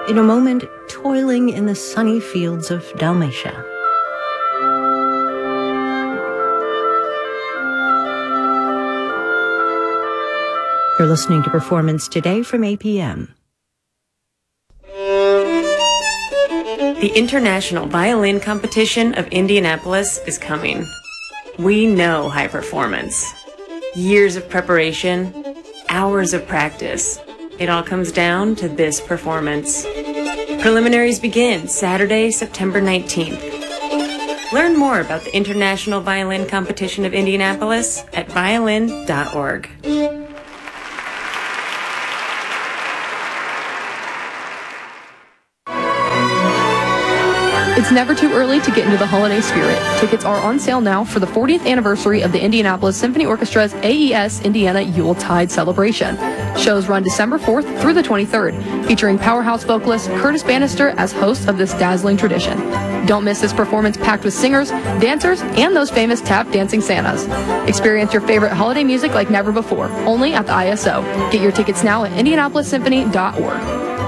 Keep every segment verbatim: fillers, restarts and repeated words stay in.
in a moment toiling in the sunny fields of Dalmatia. You're listening to Performance Today from A P M. The International Violin Competition of Indianapolis is coming. We know high performance. Years of preparation, hours of practice. It all comes down to this performance. Preliminaries begin Saturday, September nineteenth. Learn more about the International Violin Competition of Indianapolis at violin dot org. It's never too early to get into the holiday spirit. Tickets are on sale now for the fortieth anniversary of the Indianapolis Symphony Orchestra's A E S Indiana Yuletide Celebration. Shows run December fourth through the twenty-third, featuring powerhouse vocalist Curtis Bannister as host of this dazzling tradition. Don't miss this performance packed with singers, dancers, and those famous tap dancing Santas. Experience your favorite holiday music like never before, only at the I S O. Get your tickets now at indianapolis symphony dot org.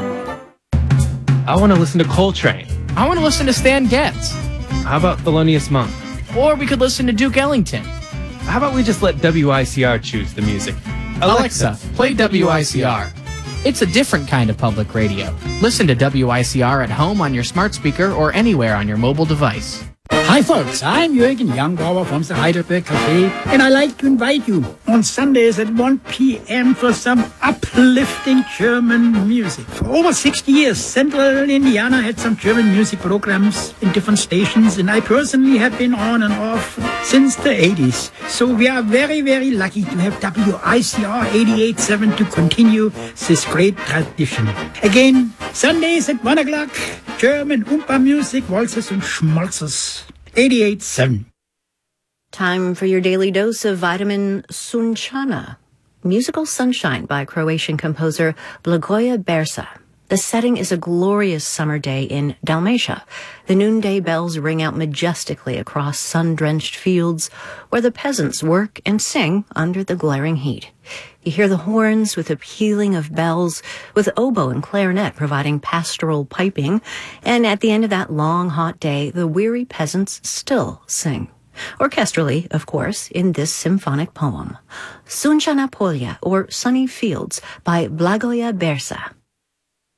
I want to listen to Coltrane. I want to listen to Stan Getz. How about Thelonious Monk? Or we could listen to Duke Ellington. How about we just let W I C R choose the music? Alexa, Alexa play W I C R. It's a different kind of public radio. Listen to W I C R at home on your smart speaker or anywhere on your mobile device. Hi folks, I'm Jürgen Youngbauer from the Heidelberg Café, and I'd like to invite you on Sundays at one p.m. for some uplifting German music. For over sixty years, Central Indiana had some German music programs in different stations, and I personally have been on and off since the eighties. So we are very, very lucky to have W I C R eighty-eight point seven to continue this great tradition. Again, Sundays at one o'clock, German Oompa music, waltzes and schmaltzes. eighty-eight point seven. Time for your daily dose of vitamin Sunčana, musical sunshine by Croatian composer Blagoje Bersa. The setting is a glorious summer day in Dalmatia. The noonday bells ring out majestically across sun-drenched fields where the peasants work and sing under the glaring heat. You hear the horns with a pealing of bells, with oboe and clarinet providing pastoral piping, and at the end of that long, hot day, the weary peasants still sing. Orchestrally, of course, in this symphonic poem. Sunčana Polja, or Sunny Fields, by Blagoje Bersa.